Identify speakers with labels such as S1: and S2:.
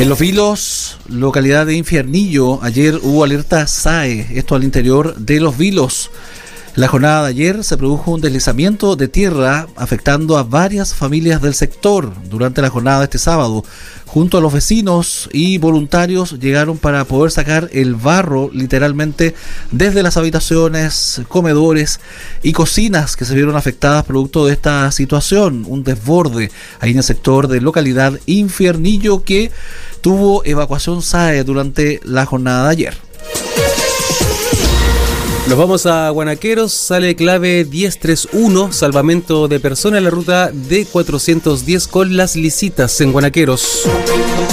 S1: En Los Vilos, localidad de Infiernillo, ayer hubo alerta SAE, esto al interior de Los Vilos. En la jornada de ayer se produjo un deslizamiento de tierra afectando a varias familias del sector. Durante la jornada de este sábado, junto a los vecinos y voluntarios llegaron para poder sacar el barro literalmente desde las habitaciones, comedores y cocinas que se vieron afectadas producto de esta situación. Un desborde ahí en el sector de localidad Infiernillo que tuvo evacuación SAE durante la jornada de ayer.
S2: Nos vamos a Guanaqueros, sale clave 1031, salvamento de personas en la ruta D410 con Las Lisitas en Guanaqueros.